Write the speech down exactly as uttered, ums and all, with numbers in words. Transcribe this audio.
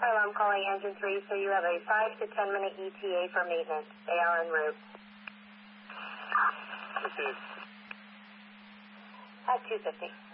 Hello, I'm calling engine three, so you have a five to ten minute E T A for maintenance. They are en route. This is At two fifty.